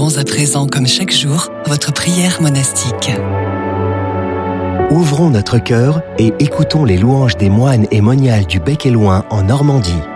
Retrouvons à présent, comme chaque jour, votre prière monastique. Ouvrons notre cœur et écoutons les louanges des moines et moniales du Bec et Loing en Normandie.